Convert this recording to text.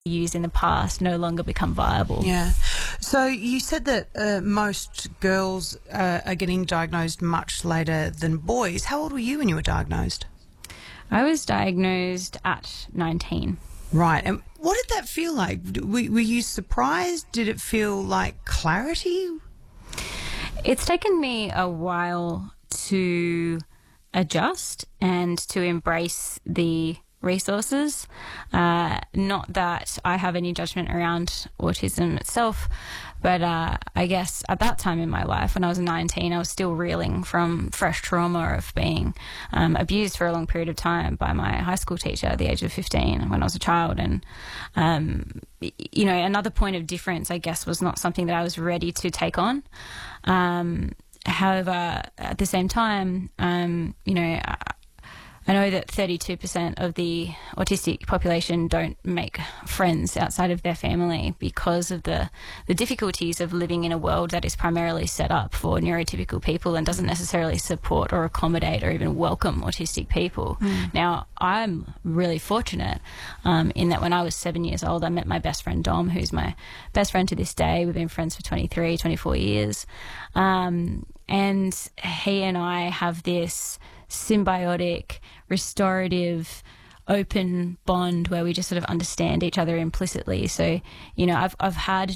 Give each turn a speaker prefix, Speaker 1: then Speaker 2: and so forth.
Speaker 1: used in the past no longer become viable.
Speaker 2: Yeah. So you said that most girls are getting diagnosed much later than boys. How old were you when you were diagnosed?
Speaker 1: I was diagnosed at 19.
Speaker 2: Right. And what did that feel like? Were you surprised? Did it feel like clarity?
Speaker 1: It's taken me a while to adjust and to embrace the resources. Not that I have any judgment around autism itself, but I guess at that time in my life, when I was 19, I was still reeling from fresh trauma of being abused for a long period of time by my high school teacher at the age of 15 when I was a child. And, another point of difference, I guess, was not something that I was ready to take on. However, at the same time, I know that 32% of the autistic population don't make friends outside of their family because of the difficulties of living in a world that is primarily set up for neurotypical people and doesn't necessarily support or accommodate or even welcome autistic people. Now, I'm really fortunate in that when I was 7 years old, I met my best friend Dom, who's my best friend to this day. We've been friends for 24 years. And he and I have this symbiotic, restorative, open bond where we just sort of understand each other implicitly. So, I've had